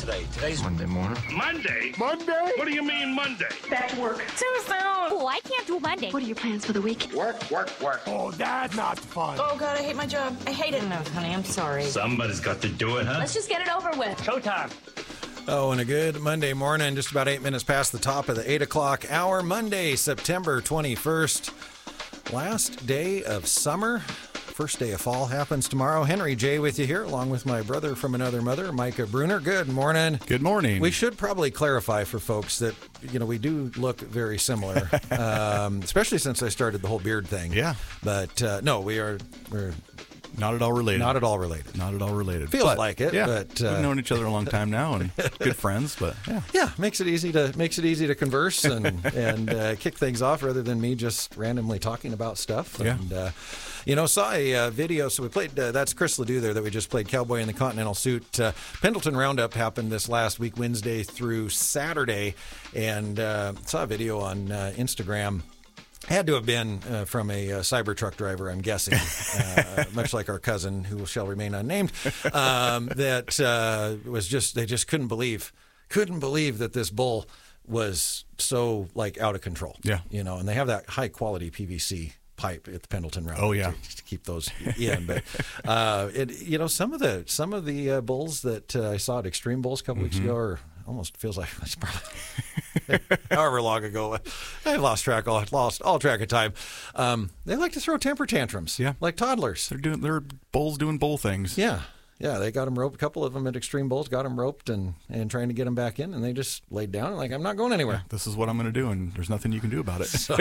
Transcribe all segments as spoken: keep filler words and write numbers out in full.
today? Today's Monday morning. Monday? Monday? What do you mean Monday? Back to work. Too soon. Oh, I can't do Monday. What are your plans for the week? Work, work, work. Oh, that's not fun. Oh, God, I hate my job. I hate it. No, honey, I'm sorry. Somebody's got to do it, huh? Let's just get it over with. Showtime. Oh, and a good Monday morning, just about eight minutes past the top of the eight o'clock hour. Monday, September twenty-first. Last day of summer. First day of fall happens tomorrow. Henry J. with you here, along with my brother from another mother, Micah Bruner. Good morning. Good morning. We should probably clarify for folks that, you know, we do look very similar, um, especially since I started the whole beard thing. Yeah. But uh, no, we are we're Not at all related. not at all related. Not at all related. Feels But, like it, Yeah, but, uh, we've known each other a long time now and good friends. But yeah, Yeah, makes it easy to makes it easy to converse and and uh, kick things off rather than me just randomly talking about stuff. Yeah. And uh, you know, saw a uh, video. So we played. Uh, that's Chris Ledoux there that we just played. Cowboy in the Continental Suit. Uh, Pendleton Roundup happened this last week, Wednesday through Saturday, and uh, saw a video on uh, Instagram. Had to have been uh, from a uh, Cybertruck driver, I'm guessing, uh, much like our cousin, who shall remain unnamed, um, that uh, was just, they just couldn't believe, couldn't believe that this bull was so, like, out of control. Yeah. You know, and they have that high-quality P V C pipe at the Pendleton Roundup. Oh, yeah. To, to keep those in. But, uh, it, you know, some of the some of the uh, bulls that uh, I saw at Extreme Bulls a couple weeks Mm-hmm. ago are almost feels like it's probably however long ago. I lost track, all lost all track of time. Um, they like to throw temper tantrums, Yeah. like toddlers. they're doing they're bulls doing bull things. Yeah, yeah. They got them roped. A couple of them at Extreme Bulls got them roped and and trying to get them back in, and they just laid down and like, I'm not going anywhere. This is what I'm going to do, and there's nothing you can do about it. So,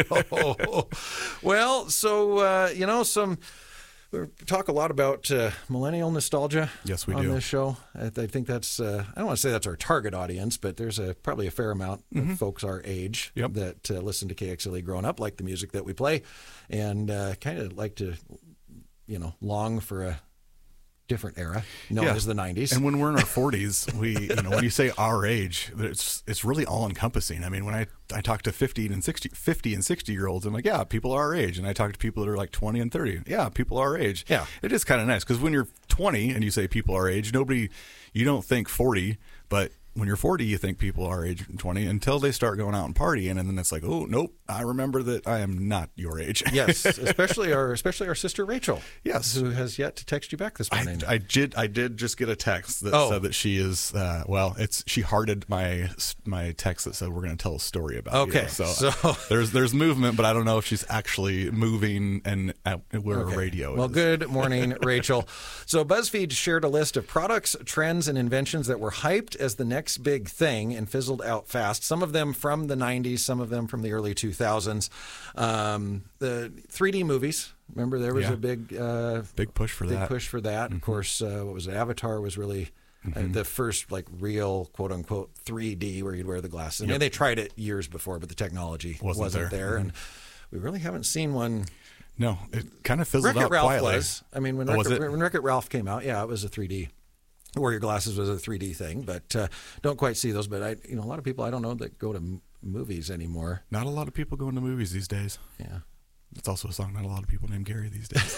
well, so uh, you know, some. We talk a lot about uh, millennial nostalgia. Yes, we on do. this show. I, I think that's. Uh, I don't want to say that's our target audience, but there's a probably a fair amount of folks our age Yep. that uh, listen to K X L E growing up, like the music that we play, and uh, kind of like to, you know, long for a different era known Yeah. as the nineties. And when we're in our forties, we, you know, when you say our age, it's it's really all encompassing. I mean, when I, I talk to fifty and sixty, fifty and sixty year olds, I'm like, yeah, people our age. And I talk to people that are like twenty and thirty. Yeah, people our age. Yeah. It is kind of nice because when you're twenty and you say people our age, nobody, you don't think forty, but when you're forty, you think people our age and twenty until they start going out and partying. And then it's like, oh, nope, I remember that I am not your age. Yes, especially our especially our sister Rachel. Yes. who has yet to text you back this I, morning. I did. I did just get a text that Oh. said that she is. Uh, well, it's she hearted my my text that said we're going to tell a story about Okay, you. So, so- there's there's movement, but I don't know if she's actually moving and at where Okay. a radio Well, is. good morning, Rachel. So BuzzFeed shared a list of products, trends, and inventions that were hyped as the next big thing and fizzled out fast. Some of them from the nineties, some of them from the early two thousands. Um, the three D movies. Remember, there was Yeah. a big, uh, Big push for big that. push for that. Of course, uh, what was it? Avatar was really uh, the first like real quote unquote three D where you'd wear the glasses. I mean, they tried it years before, but the technology Wasn't wasn't, there. there, and we really haven't seen one. No, it kind of fizzled Wreck-It out Ralph quietly. was. I mean, when Oh, was Wreck-It, it? when Wreck-It Ralph came out, yeah, it was a three D. Wear your glasses was a three D thing, but uh, don't quite see those. But I, you know, a lot of people I don't know that go to m- movies anymore. Not a lot of people going to movies these days. Yeah. It's also a song. Not a lot of people named Gary these days.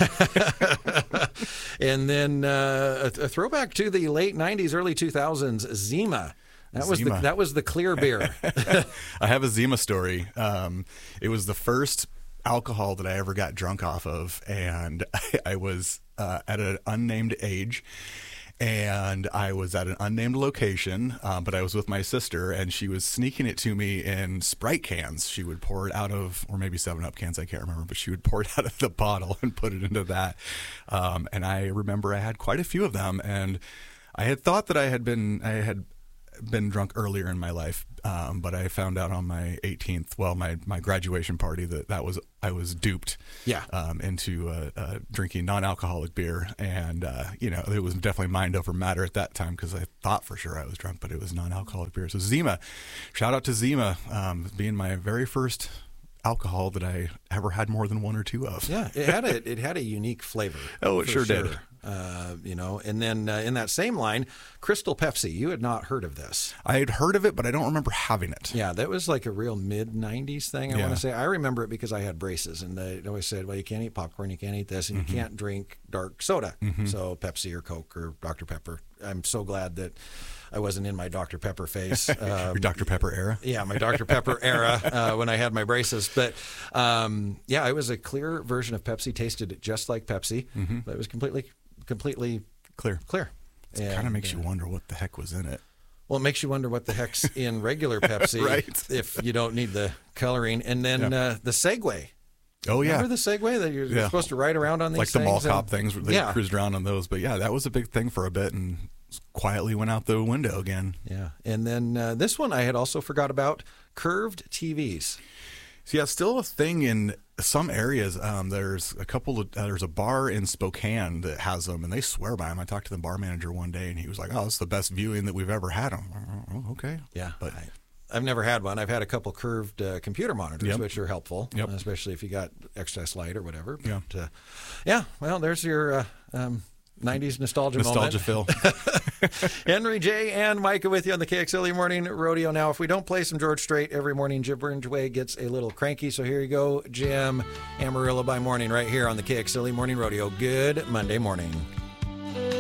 And then uh, a, a throwback to the late nineties, early two thousands, Zima. That was the Zima. that was the clear beer. I have a Zima story. Um, it was the first alcohol that I ever got drunk off of, and I, I was uh, at an unnamed age, and I was at an unnamed location, um, but I was with my sister, and she was sneaking it to me in Sprite cans. She would pour it out of, or maybe seven up cans, I can't remember, but she would pour it out of the bottle and put it into that. Um, and I remember I had quite a few of them, and I had thought that I had been, I had been drunk earlier in my life, um, but I found out on my eighteenth, well, my, my graduation party, that that was I was duped, Yeah. um, into uh, uh, drinking non-alcoholic beer, and uh, you know, it was definitely mind over matter at that time because I thought for sure I was drunk, but it was non-alcoholic beer. So Zima, shout out to Zima, um, being my very first alcohol that I ever had more than one or two of. Yeah, it had a it had a unique flavor. Oh, it for sure did. Uh, you know, and then uh, in that same line, Crystal Pepsi. You had not heard of this. I had heard of it, but I don't remember having it. Yeah, that was like a real mid nineties thing, I Yeah. want to say. I remember it because I had braces, and they always said, well, you can't eat popcorn, you can't eat this, and Mm-hmm. you can't drink dark soda. So Pepsi or Coke or Doctor Pepper, I'm so glad that I wasn't in my Doctor Pepper phase. Um, Your Doctor Pepper era? Yeah, my Doctor Pepper era uh, when I had my braces. But um, yeah, it was a clear version of Pepsi. Tasted just like Pepsi, mm-hmm. but it was completely, completely clear. Clear. It kind of makes you wonder what the heck was in it. Well, it makes you wonder what the heck's in regular Pepsi Right. if you don't need the coloring. And then Yeah. uh, the Segway. Oh, yeah. Remember the Segway that you're Yeah. supposed to ride around on these Like the things? mall and- cop things where they yeah. cruised around on those. But yeah, that was a big thing for a bit and quietly went out the window again. Yeah. And then uh, this one I had also forgot about, curved T Vs. So yeah, still a thing in some areas. Um, there's a couple of, uh, there's a bar in Spokane that has them and they swear by them. I talked to the bar manager one day and he was like, oh, it's the best viewing that we've ever had them. Oh, okay. Yeah. But I, I've never had one. I've had a couple curved uh, computer monitors, Yep. which are helpful, Yep. especially if you got excess light or whatever. But, Yeah. uh, yeah. Well, there's your uh, um, nineties nostalgia, nostalgia moment. Phil. Henry J. and Micah with you on the K X L E Morning Rodeo. Now, if we don't play some George Strait every morning, Jim Bridgeway gets a little cranky. So here you go, Jim Amarillo by morning right here on the K X L E Morning Rodeo. Good Monday morning.